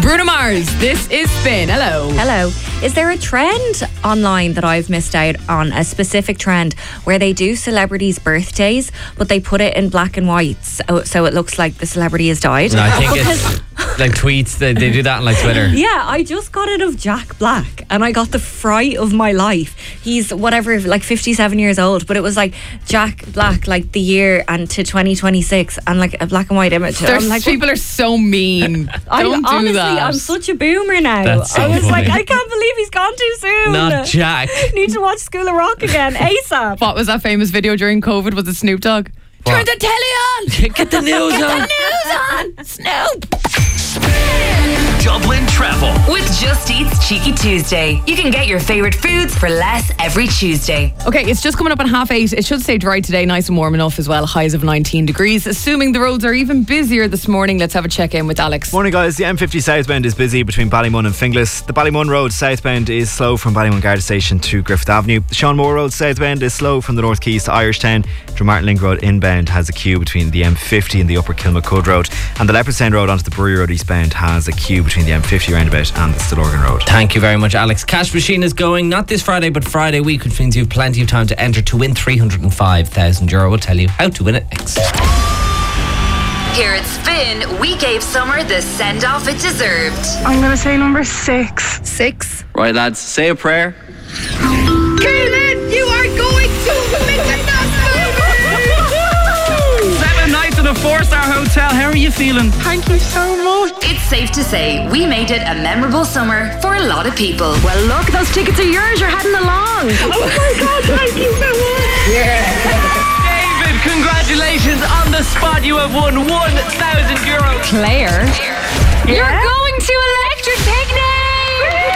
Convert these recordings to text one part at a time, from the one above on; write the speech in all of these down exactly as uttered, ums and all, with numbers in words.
Bruno Mars, this is Spin. Hello. Hello. Is there a trend online that I've missed out on, a specific trend where they do celebrities' birthdays, but they put it in black and white so, so it looks like the celebrity has died? No, I think it's like tweets. They, they do that on like Twitter. Yeah, I just got it of Jack Black and I got the fright of my life. He's whatever, like fifty-seven years old, but it was like Jack Black, like the year and to twenty twenty-six, and like a black and white image. There's I'm like, people are so mean. Don't I, honestly, do that. I'm such a boomer now. That's so I was funny. like, I can't believe he's gone too soon. Not Jack. Need to watch School of Rock again ASAP. What was that famous video during COVID? Was it Snoop Dogg? What? Turn the telly on. Get the news Get on. the news on. Snoop. Dublin Travel. With Just Eat's Cheeky Tuesday. You can get your favourite foods for less every Tuesday. Okay, it's just coming up on half eight. It should stay dry today, nice and warm enough as well. Highs of nineteen degrees. Assuming the roads are even busier this morning, let's have a check-in with Alex. Morning guys, the M fifty southbound is busy between Ballymun and Finglas. The Ballymun Road southbound is slow from Ballymun Garda Station to Griffith Avenue. The Sean Moore Road southbound is slow from the North Quays to Irishtown. Drummartin Link Road inbound has a queue between the M fifty and the Upper Kilmacud Road. And the Leopardstown Road onto the Brewery Road eastbound has a queue between the M fifty roundabout and the Stillorgan Road. Thank you very much, Alex. Cash Machine is going not this Friday but Friday week, which means you have plenty of time to enter to win three hundred five thousand euro. We'll tell you how to win it next. Here at Spin, we gave summer the send-off it deserved. I'm going to say number six. Six. Right, lads, say a prayer. Kaylin, you are going to Mykonos! Seven nights in a four-star hotel. How are you feeling? Thank you so much. It's safe to say we made it a memorable summer for a lot of people. Well, look, those tickets are yours. You're heading along. Oh my God, thank you so much. David, congratulations on the spot. You have won one thousand euro. Claire. You're going to Electric Picnic!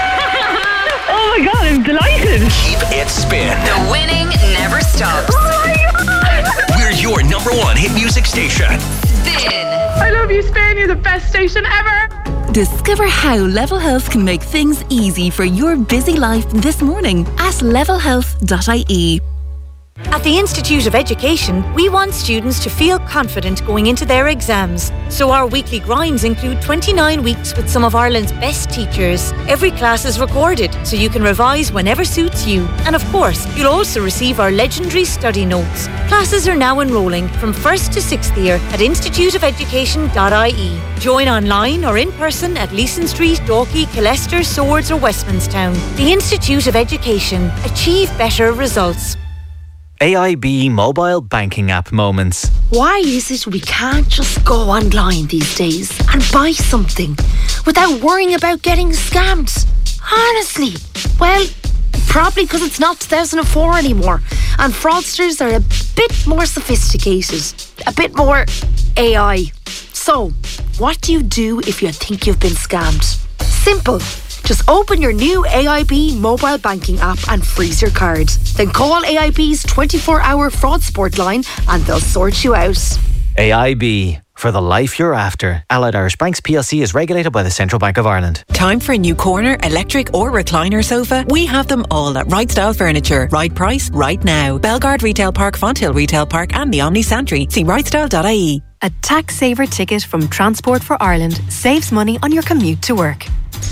Oh my God, I'm delighted. Keep it Spin. The winning never stops. Oh my God. We're your number one hit music station. Spin. I love you, Spain. You're the best station ever. Discover how Level Health can make things easy for your busy life this morning at level health dot I E. At the Institute of Education, we want students to feel confident going into their exams. So our weekly grinds include twenty-nine weeks with some of Ireland's best teachers. Every class is recorded, so you can revise whenever suits you. And of course, you'll also receive our legendary study notes. Classes are now enrolling from first to sixth year at institute of education dot I E. Join online or in person at Leeson Street, Dalkey, Killester, Swords or Westmanstown. The Institute of Education. Achieve better results. A I B mobile banking app moments. Why is it we can't just go online these days and buy something without worrying about getting scammed? Honestly, well, probably because it's not two thousand four anymore and fraudsters are a bit more sophisticated, a bit more A I. So, what do you do if you think you've been scammed? Simple. Just open your new A I B mobile banking app and freeze your card. Then call A I B's twenty-four hour fraud support line and they'll sort you out. A I B, for the life you're after. Allied Irish Banks P L C is regulated by the Central Bank of Ireland. Time for a new corner, electric or recliner sofa? We have them all at Right Style Furniture. Right price, right now. Belgard Retail Park, Fonthill Retail Park and the Omni Santry. See right style dot I E. A tax saver ticket from Transport for Ireland saves money on your commute to work.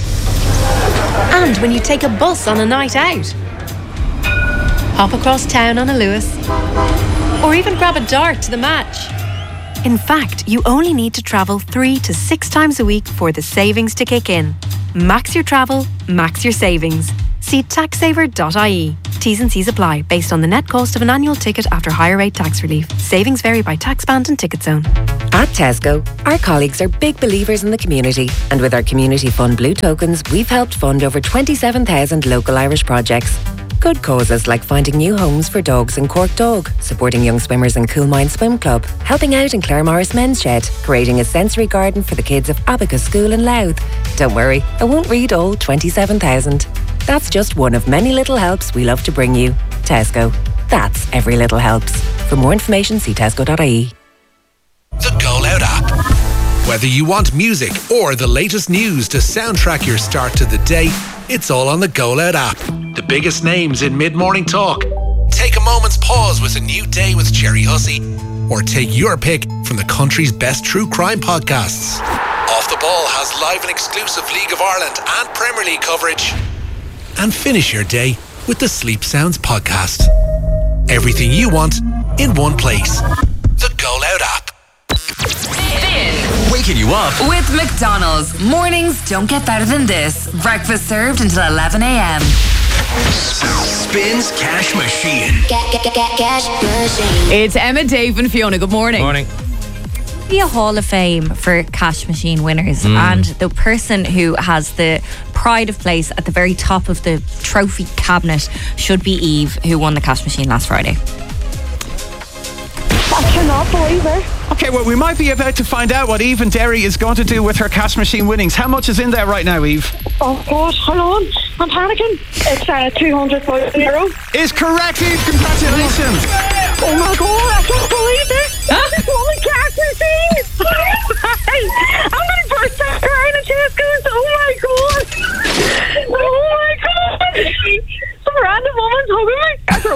And when you take a bus on a night out. Hop across town on a Lewis. Or even grab a dart to the match. In fact, you only need to travel three to six times a week for the savings to kick in. Max your travel, max your savings. See tax saver dot I E. T's and C's apply based on the net cost of an annual ticket after higher rate tax relief. Savings vary by tax band and ticket zone. At Tesco, our colleagues are big believers in the community, and with our Community Fund Blue Tokens, we've helped fund over twenty-seven thousand local Irish projects. Good causes like finding new homes for dogs in Cork Dog, supporting young swimmers in Coolmine Swim Club, helping out in Clare Morris Men's Shed, creating a sensory garden for the kids of Abacus School in Louth. Don't worry, I won't read all twenty-seven thousand. That's just one of many little helps we love to bring you. Tesco. That's every little helps. For more information, see tesco dot I E. The Go Loud app. Whether you want music or the latest news to soundtrack your start to the day, it's all on the Go Loud app. The biggest names in mid-morning talk. Take a moment's pause with a new day with Jerry Hussey. Or take your pick from the country's best true crime podcasts. Off the Ball has live and exclusive League of Ireland and Premier League coverage. And finish your day with the Sleep Sounds podcast. Everything you want in one place. The Go Loud app. Spin. Waking you up. With McDonald's. Mornings don't get better than this. Breakfast served until eleven a.m. Spins Cash Machine. Get, get, get, get cash machine. It's Emma, Dave and Fiona. Good morning. Morning. Be a hall of fame for cash machine winners, Mm. and the person who has the pride of place at the very top of the trophy cabinet should be Eve, who won the cash machine last Friday. I cannot believe it. Okay, well, we might be about to find out what Eve and Derry is going to do with her cash machine winnings. How much is in there right now, Eve? Oh, God, hold on. I'm panicking. It's uh, two hundred euro. Is correct, Eve. Congratulations. Oh, my God, I can't believe it. This woman cash machine. I'm going to burst out around and just goes, oh, my God. Oh, my God. Some random woman's hugging me.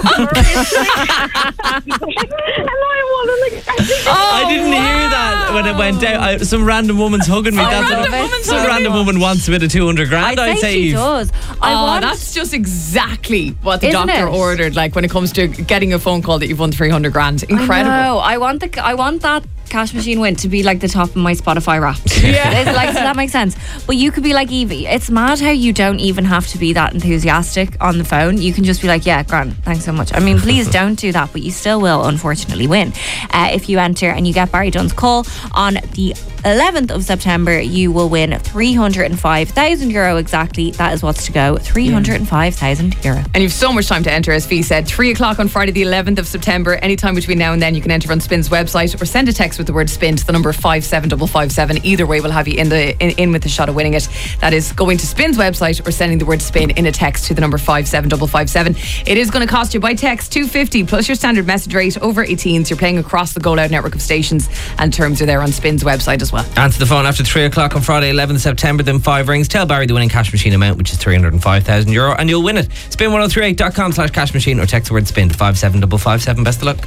I didn't hear that when it went down. I, some random woman's hugging me. Oh, That's random what I- woman's some hugging random me. woman wants a bit of two hundred grand. I'd say. Eve. does. I I want- that's just exactly what the Isn't doctor it? ordered. Like when it comes to getting a phone call that you've won three hundred grand. Incredible. I know. I want the I want that cash machine win to be like the top of my Spotify rap. Yeah. It's like, does that make sense? But you could be like Evie. It's mad how you don't even have to be that enthusiastic on the phone. You can just be like, yeah, grand, thanks so much. I mean, please don't do that, but you still will unfortunately win. Uh, if you enter and you get Barry Dunn's call on the eleventh of September, you will win three hundred five thousand euro exactly. That is what's to go. three hundred five thousand euro. And you've so much time to enter, as Fee said. Three o'clock on Friday the eleventh of September. Anytime between now and then you can enter on Spin's website or send a text with the word Spin to the number five seven five five seven. Either way will have you in the in, in with the shot of winning it. That is going to Spin's website or sending the word Spin in a text to the number five seven five five seven. It is going to cost you by text two fifty plus your standard message rate over eighteens. You're playing across the Go Loud network of stations, and terms are there on Spin's website as well. Answer the phone after three o'clock on Friday eleventh of September, then five rings. Tell Barry the winning cash machine amount, which is three hundred five thousand euro, and you'll win it. Spin ten thirty-eight dot com slash cash machine or text the word Spin to five seven five five seven. Best of luck.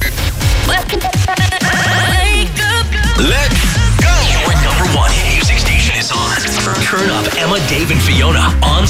Let's go. Your number one hit music station is on. Turn up Emma, Dave, and Fiona on